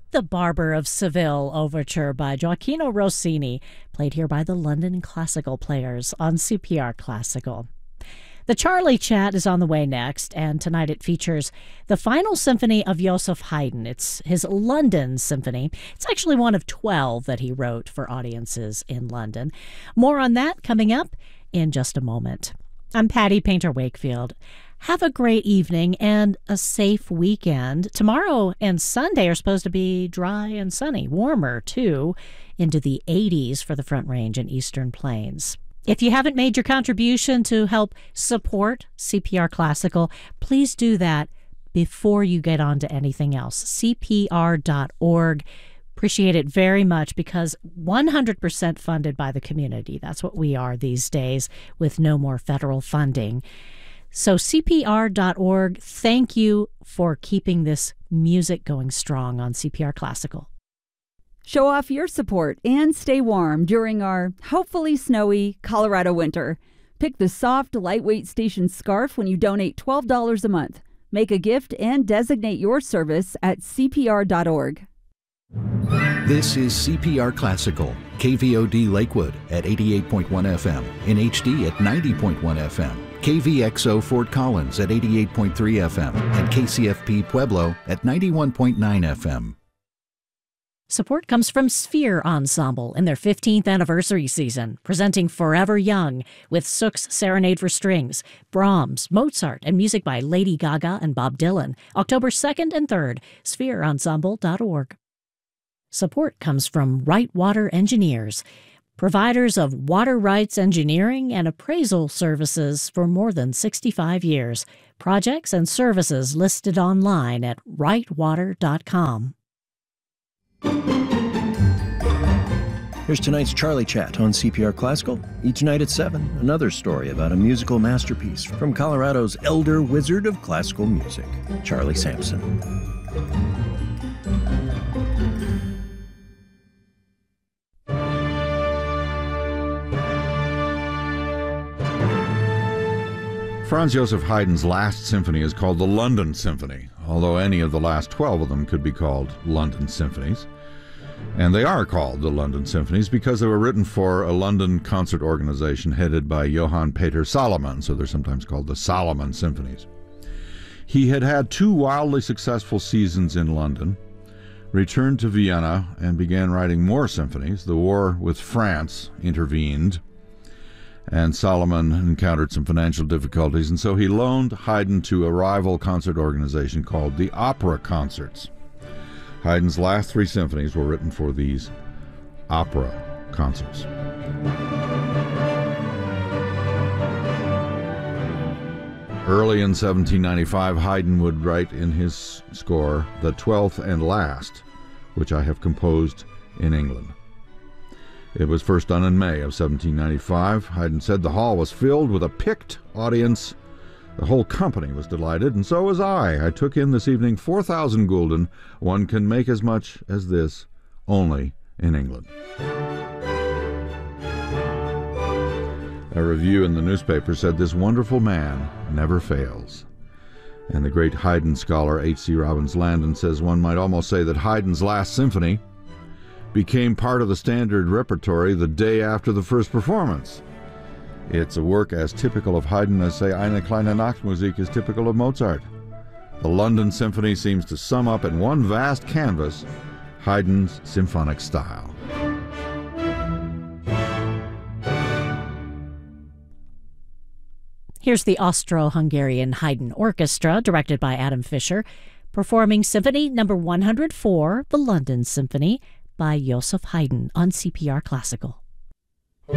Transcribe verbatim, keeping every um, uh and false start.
The Barber of Seville Overture by Gioacchino Rossini, played here by the London Classical Players on C P R Classical. The Charlie Chat is on the way next, and tonight it features the Final Symphony of Joseph Haydn. It's his London Symphony. It's actually one of twelve that he wrote for audiences in London. More on that coming up in just a moment. I'm Patty Painter Wakefield. Have a great evening and a safe weekend. Tomorrow and Sunday are supposed to be dry and sunny, warmer too, into the eighties for the Front Range and Eastern Plains. If you haven't made your contribution to help support C P R Classical, please do that before you get on to anything else. C P R dot org. Appreciate it very much because one hundred percent funded by the community. That's what we are these days with no more federal funding. So C P R dot org, thank you for keeping this music going strong on C P R Classical. Show off your support and stay warm during our hopefully snowy Colorado winter. Pick the soft, lightweight station scarf when you donate twelve dollars a month. Make a gift and designate your service at C P R dot org. This is C P R Classical, K V O D Lakewood at eighty-eight point one F M, in H D at ninety point one F M, K V X O Fort Collins at eighty-eight point three F M, and K C F P Pueblo at ninety-one point nine F M. Support comes from Sphere Ensemble in their fifteenth anniversary season, presenting Forever Young with Sook's Serenade for Strings, Brahms, Mozart, and music by Lady Gaga and Bob Dylan, October second and third, sphere ensemble dot org. Support comes from Right Water Engineers, providers of water rights engineering and appraisal services for more than sixty-five years. Projects and services listed online at right water dot com. Here's tonight's Charlie Chat on C P R Classical. Each night at seven, another story about a musical masterpiece from Colorado's elder wizard of classical music, Charlie Sampson. Franz Joseph Haydn's last symphony is called the London Symphony, although any of the last twelve of them could be called London Symphonies. And they are called the London Symphonies because they were written for a London concert organization headed by Johann Peter Salomon, so they're sometimes called the Salomon Symphonies. He had had two wildly successful seasons in London, returned to Vienna, and began writing more symphonies. The war with France intervened, and Salomon encountered some financial difficulties, and so he loaned Haydn to a rival concert organization called the Opera Concerts. Haydn's last three symphonies were written for these opera concerts. Early in seventeen ninety-five, Haydn would write in his score the twelfth and last, which I have composed in England. It was first done in May of seventeen ninety-five. Haydn said the hall was filled with a picked audience. The whole company was delighted, and so was I. I took in this evening four thousand gulden. One can make as much as this only in England. A review in the newspaper said this wonderful man never fails. And the great Haydn scholar H C Robbins Landon says one might almost say that Haydn's last symphony became part of the standard repertory the day after the first performance. It's a work as typical of Haydn as, say, Eine kleine Nachtmusik is typical of Mozart. The London Symphony seems to sum up in one vast canvas Haydn's symphonic style. Here's the Austro-Hungarian Haydn Orchestra, directed by Adam Fischer, performing Symphony Number one hundred four, the London Symphony, by Joseph Haydn on C P R Classical.